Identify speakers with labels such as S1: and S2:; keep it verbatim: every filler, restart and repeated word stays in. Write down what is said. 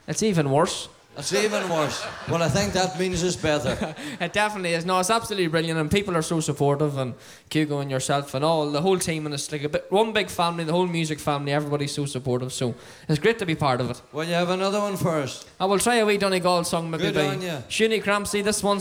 S1: It's even worse.
S2: It's even worse. Well, I think that means it's better.
S1: It definitely is. No, it's absolutely brilliant, and people are so supportive, and Hugo and yourself and all the whole team, and it's like a bit one big family, the whole music family. Everybody's so supportive, so it's great to be part of it.
S2: Well, you have another one first.
S1: I will try a wee Donegal song maybe
S2: Good
S1: by
S2: on you.
S1: Shuni Crampsey. This one's